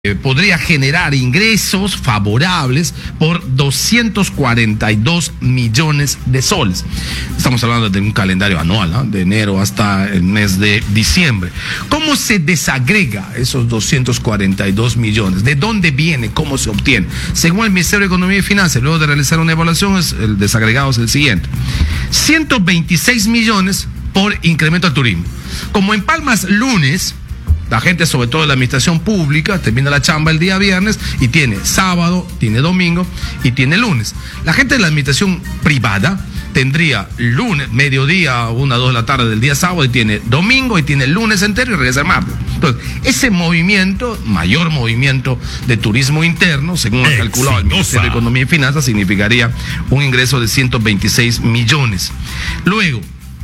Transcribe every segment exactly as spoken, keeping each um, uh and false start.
Eh, podría generar ingresos favorables por doscientos cuarenta y dos millones de soles. Estamos hablando de un calendario anual, ¿no? De enero hasta el mes de diciembre. ¿Cómo se desagrega esos doscientos cuarenta y dos millones? ¿De dónde viene? ¿Cómo se obtiene? Según el Ministerio de Economía y Finanzas, luego de realizar una evaluación, es, el desagregado es el siguiente: ciento veintiséis millones por incremento al turismo. Como en Palmas lunes, la gente, sobre todo de la administración pública, termina la chamba el día viernes y tiene sábado, tiene domingo y tiene lunes. La gente de la administración privada tendría lunes, mediodía, una, dos de la tarde del día sábado, y tiene domingo y tiene el lunes entero y regresa el martes. Entonces, ese movimiento, mayor movimiento de turismo interno, según ha calculado el Ministerio de Economía y Finanzas, significaría un ingreso de ciento veintiséis millones. Luego,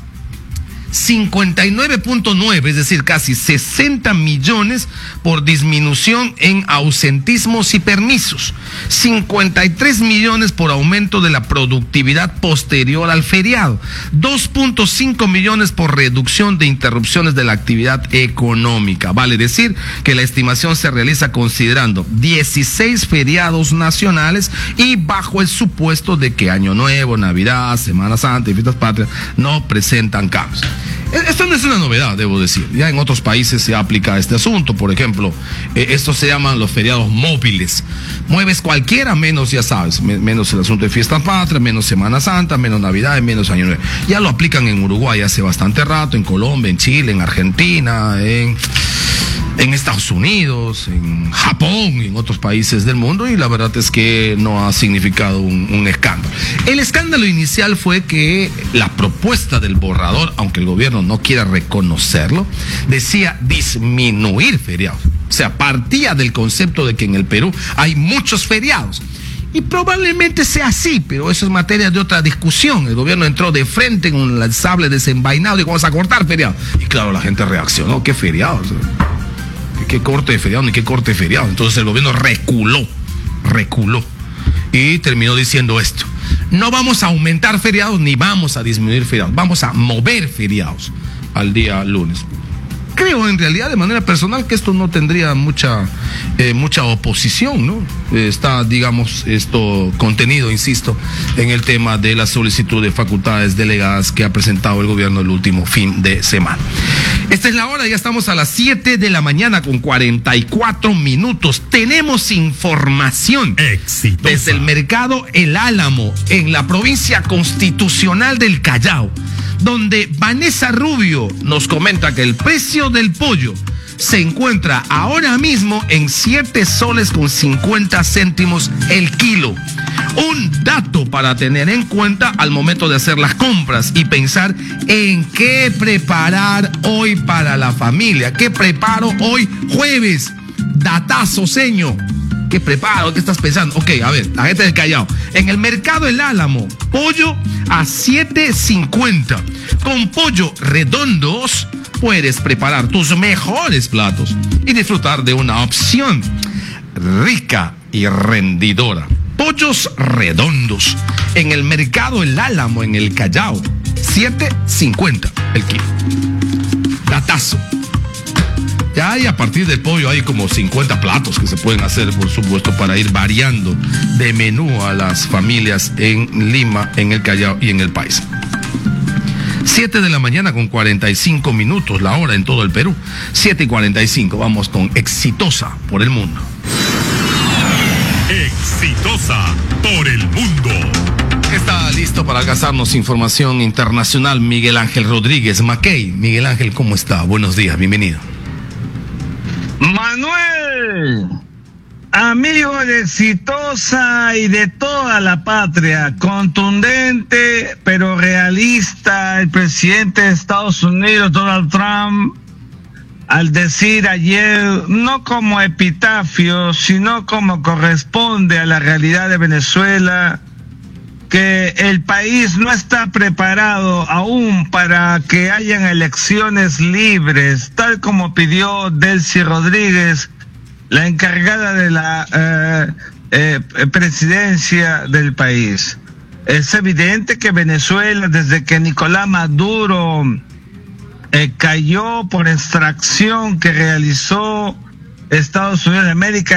cincuenta y nueve punto nueve, es decir, casi sesenta millones por disminución en ausentismos y permisos, cincuenta y tres millones por aumento de la productividad posterior al feriado, dos punto cinco millones por reducción de interrupciones de la actividad económica. Vale decir que la estimación se realiza considerando dieciséis feriados nacionales y bajo el supuesto de que Año Nuevo, Navidad, Semana Santa y Fiestas Patrias no presentan cambios. Esto no es una novedad, debo decir. Ya en otros países se aplica este asunto. Por ejemplo, eh, estos se llaman los feriados móviles. Mueves cualquiera menos, ya sabes, me, menos el asunto de Fiesta Patria, menos Semana Santa, menos Navidad, menos Año Nuevo. Ya lo aplican en Uruguay hace bastante rato, en Colombia, en Chile, en Argentina, en... en Estados Unidos, en Japón y en otros países del mundo, y la verdad es que no ha significado un, un escándalo. El escándalo inicial fue que la propuesta del borrador, aunque el gobierno no quiera reconocerlo, decía disminuir feriados. O sea, partía del concepto de que en el Perú hay muchos feriados. Y probablemente sea así, pero eso es materia de otra discusión. El gobierno entró de frente con el sable desenvainado y vamos a cortar feriados. Y claro, la gente reaccionó. ¿Qué feriados? ¿Qué corte de feriado? Ni qué corte de feriado. Entonces el gobierno reculó, reculó y terminó diciendo esto: no vamos a aumentar feriados ni vamos a disminuir feriados, vamos a mover feriados al día lunes. Creo en realidad, de manera personal, que esto no tendría mucha eh, mucha oposición, ¿no? Eh, está, digamos, esto contenido, insisto, en el tema de la solicitud de facultades delegadas que ha presentado el gobierno el último fin de semana. Esta es la hora, ya estamos a las siete de la mañana con cuarenta y cuatro minutos. Tenemos información exitosa desde el mercado El Álamo, en la provincia constitucional del Callao, donde Vanessa Rubio nos comenta que el precio del pollo se encuentra ahora mismo en siete soles con cincuenta céntimos el kilo. Un dato para tener en cuenta al momento de hacer las compras y pensar en qué preparar hoy para la familia. ¿Qué preparo hoy jueves? Datazo, señor. ¿Qué preparo? ¿Qué estás pensando? Ok, a ver, la gente del Callao. En el mercado El Álamo, pollo a siete cincuenta. Con pollo redondos puedes preparar tus mejores platos y disfrutar de una opción rica y rendidora. Pollos redondos en el mercado El Álamo, en el Callao, siete cincuenta el kilo. Datazo. Ya hay, a partir del pollo hay como cincuenta platos que se pueden hacer, por supuesto, para ir variando de menú a las familias en Lima, en el Callao y en el país. siete de la mañana con cuarenta y cinco minutos, la hora en todo el Perú. siete y cuarenta y cinco, vamos con Exitosa por el Mundo. Exitosa por el Mundo. Está listo para alcanzarnos información internacional Miguel Ángel Rodríguez Mackey. Miguel Ángel, ¿cómo está? Buenos días, bienvenido. Manuel, amigo de Exitosa y de toda la patria, contundente pero realista, el presidente de Estados Unidos, Donald Trump, al decir ayer, no como epitafio, sino como corresponde a la realidad de Venezuela, que el país no está preparado aún para que hayan elecciones libres, tal como pidió Delcy Rodríguez, la encargada de la eh, eh, presidencia del país. Es evidente que Venezuela, desde que Nicolás Maduro eh, cayó por extracción que realizó Estados Unidos de América.